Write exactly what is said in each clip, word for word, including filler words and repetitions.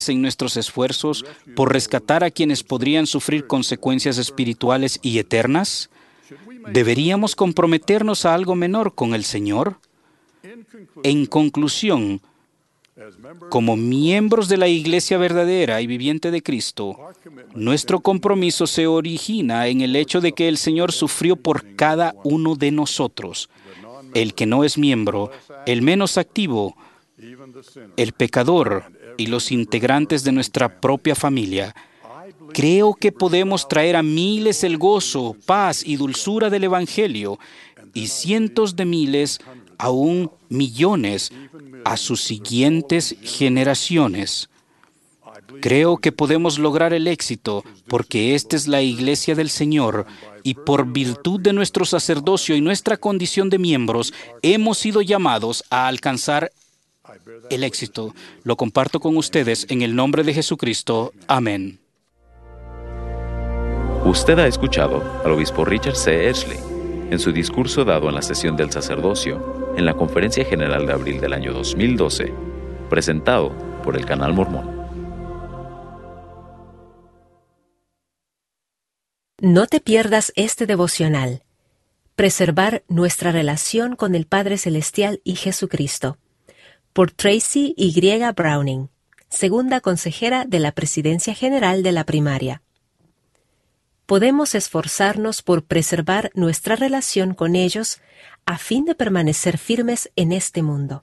en nuestros esfuerzos por rescatar a quienes podrían sufrir consecuencias espirituales y eternas? ¿Deberíamos comprometernos a algo menor con el Señor? En conclusión, como miembros de la Iglesia verdadera y viviente de Cristo, nuestro compromiso se origina en el hecho de que el Señor sufrió por cada uno de nosotros, el que no es miembro, el menos activo, el pecador y los integrantes de nuestra propia familia. Creo que podemos traer a miles el gozo, paz y dulzura del Evangelio, y cientos de miles, aún millones, a sus siguientes generaciones. Creo que podemos lograr el éxito porque esta es la Iglesia del Señor y por virtud de nuestro sacerdocio y nuestra condición de miembros, hemos sido llamados a alcanzar el éxito. Lo comparto con ustedes en el nombre de Jesucristo. Amén. Usted ha escuchado al obispo Richard C. Ashley en su discurso dado en la sesión del sacerdocio en la Conferencia General de abril del año dos mil doce, presentado por el Canal Mormón. No te pierdas este devocional. Preservar nuestra relación con el Padre Celestial y Jesucristo. Por Tracy Y. Browning, segunda consejera de la Presidencia General de la Primaria. Podemos esforzarnos por preservar nuestra relación con ellos a fin de permanecer firmes en este mundo.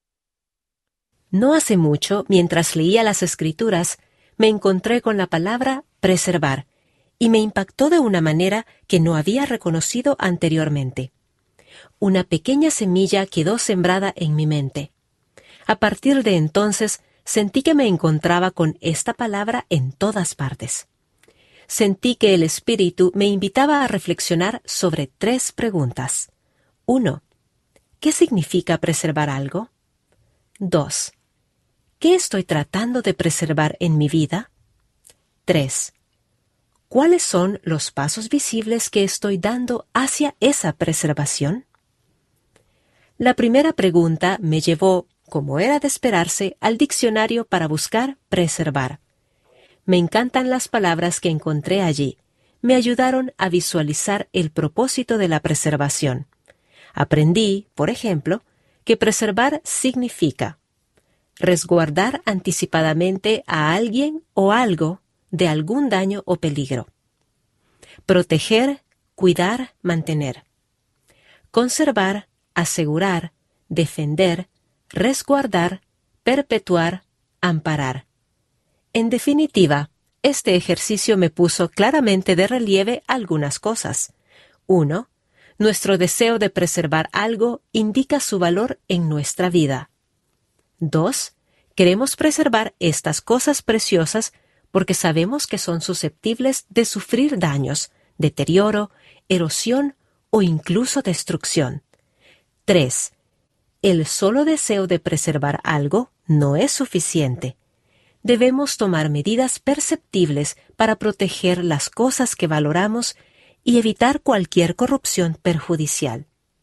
No hace mucho, mientras leía las Escrituras, me encontré con la palabra preservar y me impactó de una manera que no había reconocido anteriormente. Una pequeña semilla quedó sembrada en mi mente. A partir de entonces, sentí que me encontraba con esta palabra en todas partes. Sentí que el Espíritu me invitaba a reflexionar sobre tres preguntas. Uno, ¿qué significa preservar algo? Dos, ¿qué estoy tratando de preservar en mi vida? Tres, ¿cuáles son los pasos visibles que estoy dando hacia esa preservación? La primera pregunta me llevó, como era de esperarse, al diccionario para buscar preservar. Me encantan las palabras que encontré allí. Me ayudaron a visualizar el propósito de la preservación. Aprendí, por ejemplo, que preservar significa resguardar anticipadamente a alguien o algo de algún daño o peligro. Proteger, cuidar, mantener. Conservar, asegurar, defender, resguardar, perpetuar, amparar. En definitiva, este ejercicio me puso claramente de relieve algunas cosas. Uno, nuestro deseo de preservar algo indica su valor en nuestra vida. Dos, queremos preservar estas cosas preciosas porque sabemos que son susceptibles de sufrir daños, deterioro, erosión o incluso destrucción. Tres, el solo deseo de preservar algo no es suficiente. Debemos tomar medidas perceptibles para proteger las cosas que valoramos y evitar cualquier corrupción perjudicial.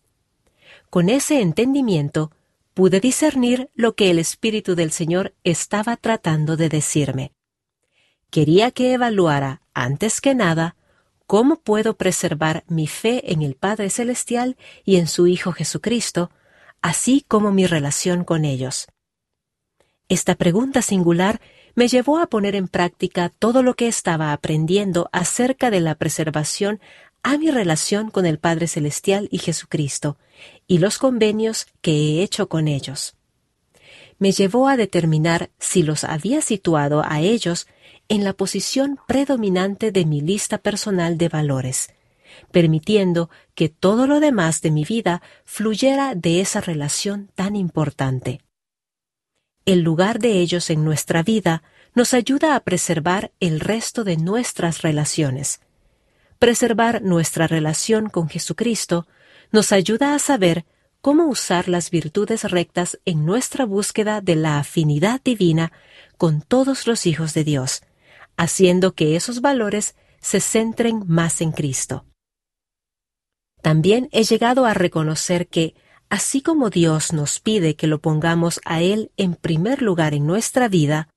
Con ese entendimiento, pude discernir lo que el Espíritu del Señor estaba tratando de decirme. Quería que evaluara, antes que nada, cómo puedo preservar mi fe en el Padre Celestial y en su Hijo Jesucristo, así como mi relación con ellos. Esta pregunta singular me llevó a poner en práctica todo lo que estaba aprendiendo acerca de la preservación a mi relación con el Padre Celestial y Jesucristo, y los convenios que he hecho con ellos. Me llevó a determinar si los había situado a ellos en la posición predominante de mi lista personal de valores, permitiendo que todo lo demás de mi vida fluyera de esa relación tan importante. El lugar de ellos en nuestra vida nos ayuda a preservar el resto de nuestras relaciones. Preservar nuestra relación con Jesucristo nos ayuda a saber cómo usar las virtudes rectas en nuestra búsqueda de la afinidad divina con todos los hijos de Dios, haciendo que esos valores se centren más en Cristo. También he llegado a reconocer que, así como Dios nos pide que lo pongamos a Él en primer lugar en nuestra vida,